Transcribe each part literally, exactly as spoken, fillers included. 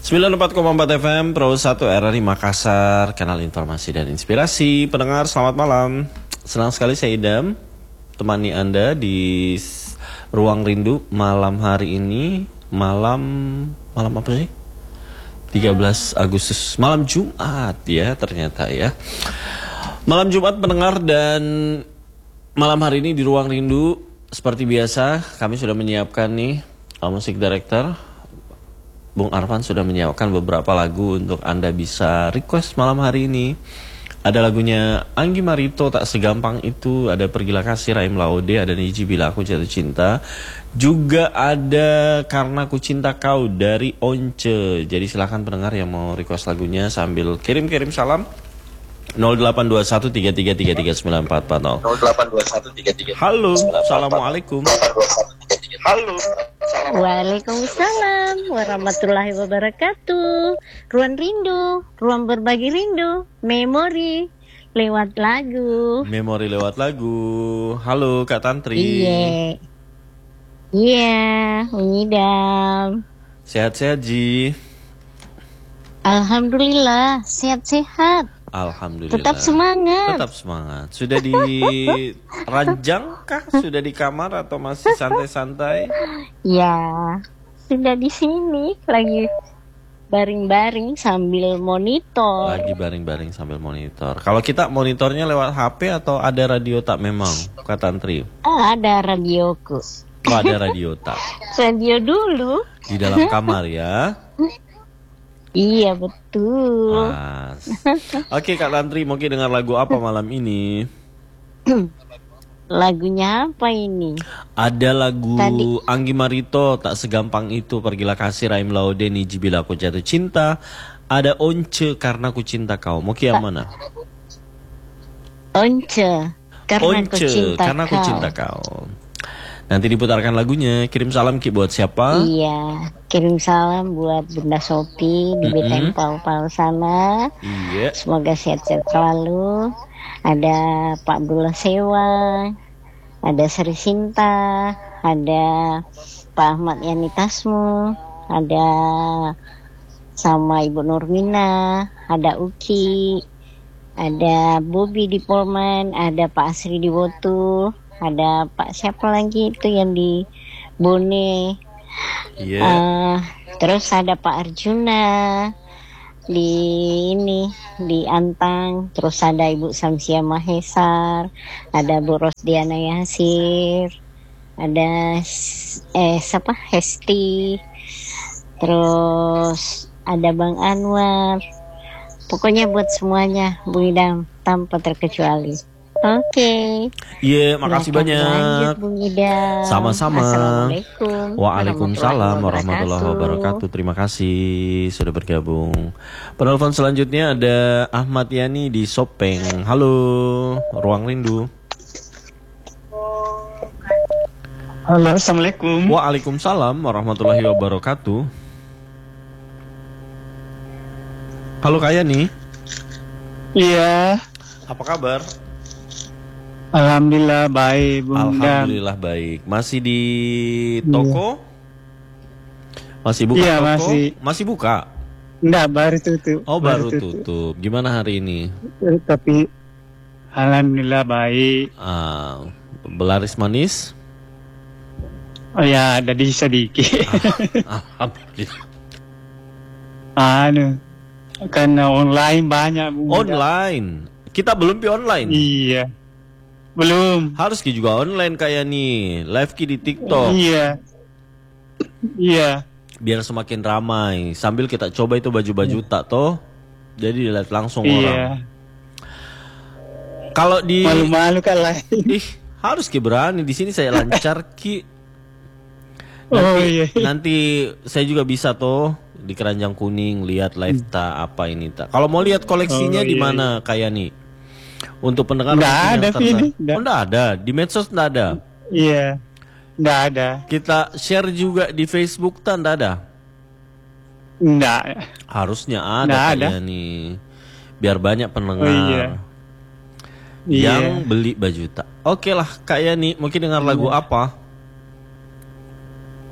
sembilan puluh empat koma empat F M Pro satu R R I Makassar, kanal informasi dan inspirasi. Pendengar selamat malam. Senang sekali saya Idam temani Anda di Ruang Rindu malam hari ini. Malam malam apa sih? tiga belas Agustus, malam Jumat ya ternyata ya. Malam Jumat pendengar, dan malam hari ini di Ruang Rindu seperti biasa kami sudah menyiapkan nih musik director Bung Arfan sudah menyiapkan beberapa lagu untuk Anda bisa request malam hari ini. Ada lagunya Anggi Marito, Tak Segampang Itu, ada Pergilah Kasih, Raim Laude, ada Niji Bila Aku Jatuh Cinta. Juga ada Karena Ku Cinta Kau dari Once. Jadi silakan pendengar yang mau request lagunya sambil kirim-kirim salam. nol delapan dua satu tiga tiga tiga tiga sembilan empat empat nol. nol delapan dua satu tiga tiga. Halo, Assalamualaikum. Halo. Waalaikumsalam warahmatullahi wabarakatuh. Ruang Rindu, ruang berbagi rindu, memori lewat lagu. Memori lewat lagu. Halo Kak Tantri. Iya. Iya, Menyidam. Sehat-sehat Ji. Alhamdulillah, sehat-sehat. Alhamdulillah. Tetap semangat. Tetap semangat. Sudah di ranjang kah? Sudah di kamar atau masih santai-santai? Ya, sudah di sini lagi baring-baring sambil monitor. Lagi baring-baring sambil monitor. Kalau kita monitornya lewat H P atau ada radio tak memang, Kak Tantri? Ah, ada radioku. Oh, ada radio tak. Radio dulu. Di dalam kamar ya. Iya betul. Mas. Oke Kak Tantri, mau dengar lagu apa malam ini? Lagunya apa ini? Ada lagu Tadi. Anggi Marito, Tak Segampang Itu, Pergilah Kasih, Raim Laude, Niji Bila Aku Jatuh Cinta. Ada Once, Karena Ku Cinta Kau. Mau yang mana? Once, Karena Once, Ku Cinta Karena Ku Kau. Cinta Kau. Nanti diputarkan lagunya. Kirim salam Ki buat siapa? Iya, kirim salam buat Bunda Sopi di B T M Mm-mm. Pau-Pau sana. Iya. Semoga sehat-sehat selalu. Ada Pak Abdullah Sewa, ada Sri Sinta, ada Pak Ahmad Yani Tasmu, ada sama Ibu Nurmina, ada Uki, ada Bobi di Polman, ada Pak Asri di Wotu, ada Pak siapa lagi itu yang di Bone. Iya. Uh, terus ada Pak Arjuna di ini di Antang, terus ada Ibu Samsia Mahesar, ada Bu Rosdiana Yasir, ada eh siapa Hesti, terus ada Bang Anwar. Pokoknya buat semuanya Bung Idam tanpa terkecuali. Oke. Okay. Iya, yeah, makasih banyak. Lanjut, Bung Ida. Sama-sama. Assalamualaikum. Waalaikumsalam warahmatullahi wabarakatuh. Terima kasih sudah bergabung. Penelpon selanjutnya ada Ahmad Yani di Sopeng. Halo, Ruang Rindu. Halo, Assalamualaikum. Waalaikumsalam warahmatullahi wabarakatuh. Halo Kak Yani. Iya. Apa kabar? Alhamdulillah baik, Bung. Alhamdulillah baik. Masih di toko? Masih buka iya, toko? Masih. Masih buka? Enggak, baru tutup. Oh, baru, baru tutup. tutup. Gimana hari ini? Tapi alhamdulillah baik. Ah, belaris manis? Oh ya, ada di sedikit. Ah, alhamdulillah. Anu, karena online banyak, Bung. Online. Kita belum pi online. Iya. Belum. Harus ki juga online kayak nih, live ki di TikTok. Iya. Iya. Biar semakin ramai. Sambil kita coba itu baju-baju tak toh. Jadi dilihat langsung iya. orang. Kalau di malu-malu kan lain. Ih, harus ki berani. Di sini saya lancar ki. Nanti, oh iya. Nanti saya juga bisa toh di Keranjang Kuning lihat live hmm. tak apa ini tak. Kalau mau lihat koleksinya oh, di mana iya. kayak nih? Untuk pendengar nggak ada ini. Oh, nggak ada. Di medsos nggak ada. Iya. Nggak ada. Kita share juga di Facebook tak nggak ada. Nggak. Harusnya ada kayak nih. Biar banyak pendengar. Oh, iya. Yang iya. beli baju tak. Oke lah, Kak Yani, mungkin dengar lagu iya. apa?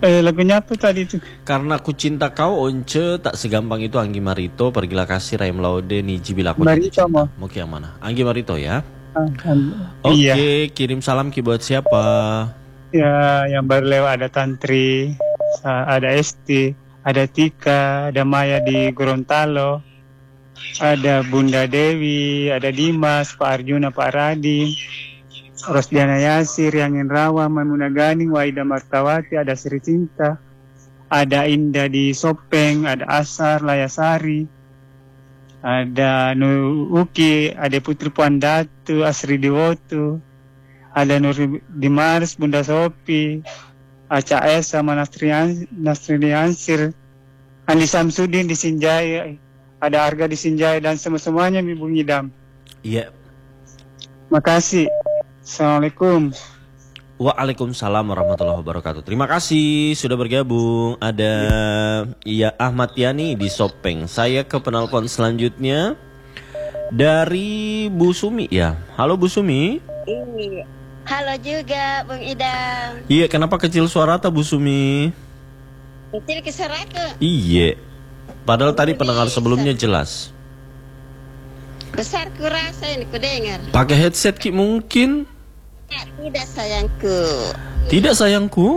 Eh, lagunya apa tadi itu? Karena ku cinta kau Once, tak segampang itu Anggi Marito, pergilah kasih Raim Laude, Niji bila aku Marito jatuh cinta. mau. Mau ke yang mana? Anggi Marito ya. Ah, kan. Oke, Iya. kirim salam Ki buat siapa? Ya, yang baru lewat ada Tantri, ah, ada Esti, ada Tika, ada Maya di Gorontalo, ada Bunda Dewi, ada Dimas, Pak Arjuna, Pak Radi, Rosdiana Yasir, Yangin Rawa, Maimuna Ganing, Waida Martawati, ada Sri Cinta, ada Indah di Sopeng, ada Asar, Layasari, ada Nur Uki, ada Putri Puan Datu, Asri Diwotu, ada Nur Dimaris, Bunda Sopi, Aca Esa, Nasri Nasri Ansir, Andi Samsudin di Sinjai, ada Arga di Sinjai, dan semua-semuanya Ibu Ngidam. Iya. Makasih. Assalamualaikum. Waalaikumsalam warahmatullahi wabarakatuh. Terima kasih sudah bergabung. Ada Iya Ahmad Yani di Sopeng. Saya ke penelpon selanjutnya dari Bu Sumi ya. Halo Bu Sumi. Iya. Halo juga Bung Idam. Iya, kenapa kecil suara ta Bu Sumi? Kecil ke suaraku. Iya. Padahal tadi pendengar sebelumnya jelas. Besar ku rasa ini ku dengar. Pakai headset Ki mungkin? Ya, tidak sayangku. Tidak sayangku.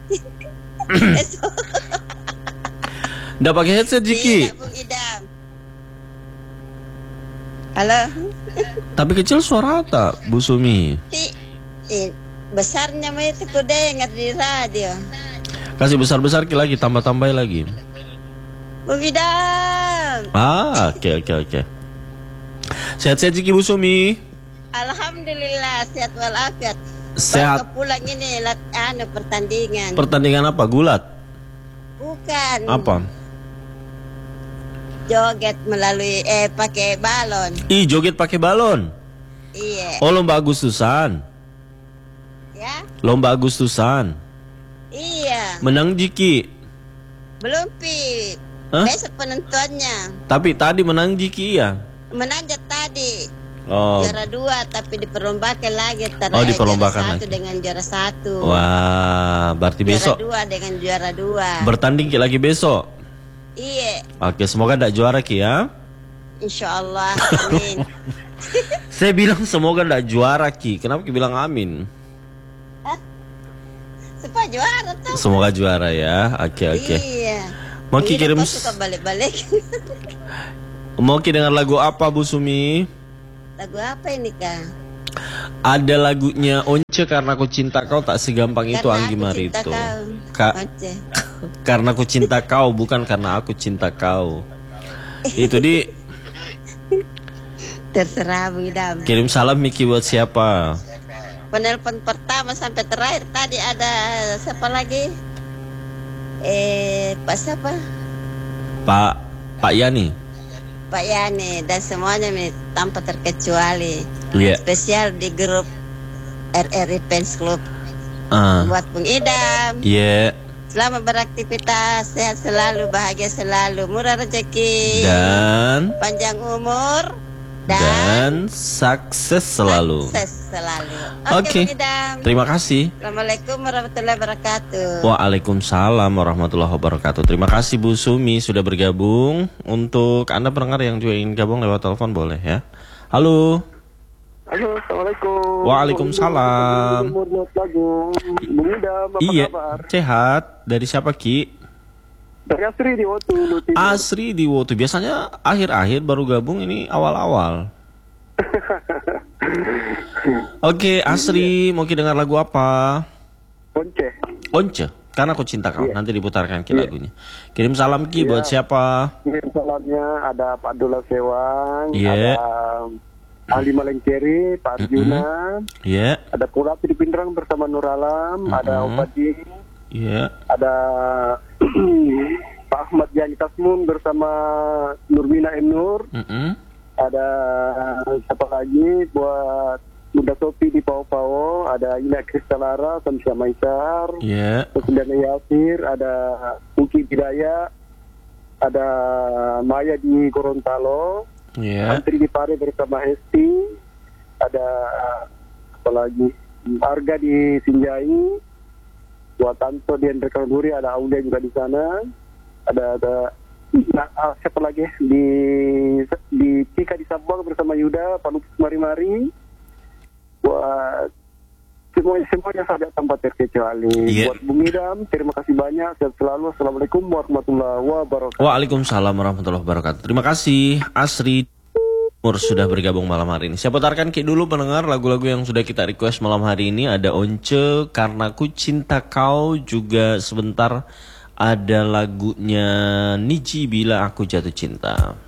Nggak pakai headset Jiki. Tidak Bung Idam. Halo. Tapi kecil suara tak Bu Sumi? Ti, eh, besarnya mah itu ku dengar di radio. Kasih besar-besar Ki lagi, tambah-tambah lagi. Bung Idam. Ah, oke oke oke. Sehat-sehat Jiki Bu Sumi. Alhamdulillah sehat walafiat. Sehat. Baru pulang ini lat, anu pertandingan. Pertandingan apa? Gulat? Bukan. Apa? Joget melalui eh pakai balon. Ih, joget pakai balon. Iya. Oh, lomba Agustusan. Ya. Lomba Agustusan. Iya. Menang Jiki. Belum pi. Hah? Besok penentuannya. Tapi tadi menang Jiki ya. Menanjak tadi. Oh. Juara dua tapi diperlombakan lagi. Terakhir Oh, diperlombakan juara satu lagi. dengan juara satu. Wah, berarti Juara besok dua dengan juara dua. bertanding Ki lagi besok. Iya. Oke, semoga ndak juara Ki ya. Insya Allah. Amin. Saya bilang semoga ndak juara Ki. Kenapa Ki bilang amin? Supaya juara tuh. Semoga juara ya. Oke oke. Iya. Mau Ki Ini kirim kok suka balik-balik. Mau Ki dengar lagu apa Bu Sumi? Lagu apa ini Kak? Ada lagunya Once Karena Ku Cinta Kau Tak Segampang Itu Karena Anggi aku cinta Marito. kau. Kak, Oce. karena ku cinta kau bukan karena aku cinta kau. Itu di Terserah Bung Idam. kirim salam Miki buat siapa? Penelpon pertama sampai terakhir tadi ada siapa lagi? Eh, Pak siapa? Pak Pak Yani. Pak Yani dan semuanya nih, tanpa terkecuali. Iya. Spesial di grup R R I Fans Club Ah. buat Bung Idam. Iya. Selamat beraktivitas, sehat selalu, bahagia selalu, murah rezeki, Dan panjang umur dan, dan sukses selalu. sukses selalu. Oke. Bung Idam. Terima kasih. Assalamualaikum warahmatullahi wabarakatuh. Waalaikumsalam warahmatullahi wabarakatuh. Terima kasih Bu Sumi sudah bergabung. Untuk Anda pendengar yang juga ingin gabung lewat telepon boleh ya. Halo. Halo, assalamualaikum. Waalaikumsalam. Bung Idam, apa Iya, kabar? sehat. Dari siapa Ki? Dari Asri di Wotu, Luti. Asri di Wotu. Biasanya akhir-akhir baru gabung, ini awal-awal. Oke, Asri, mau Ki dengar lagu apa? Once. Once, Karena Aku Cinta Kau. Nanti diputarkan Ki lagunya. Kirim salam Ki buat siapa? Ini salamnya ada Pak Abdullah Sewang, Iya. ada Ali Malengkeri, Pak Arjuna, Iya, ada Kurati di Pindrang bersama Nur Alam, ada Opadi, iya. ada Pak Ahmad Yani Tasmun bersama Nurmina M. Nur, Mm-mm. ada siapa lagi buat Bunda Sopi di Pau-Pau, ada Ina Kristalara, Samsia Maisar, Iya. Sendana Yasir, ada Uki Bidaya, ada Maya di Gorontalo, Iya. Antri di Pare bersama Hesti, ada apa lagi, Arga di Sinjai, buat Tanto di Hendrik Kalenduri, ada Aulia juga di sana, ada ada nah, ah, siapa lagi di di Tika di Sabang bersama Yuda, Pak Lupus mari-mari, buat semuanya semuanya saja tanpa terkecuali. Iya. Buat Bung Idam, terima kasih banyak, sehat selalu. Assalamualaikum warahmatullahi wabarakatuh. Waalaikumsalam warahmatullahi wabarakatuh. Terima kasih Asri Mur sudah bergabung malam hari ini. Saya putarkan Ki dulu pendengar lagu-lagu yang sudah kita request malam hari ini. Ada Once, Karena Ku Cinta Kau, juga sebentar ada lagunya Niji Bila Aku Jatuh Cinta.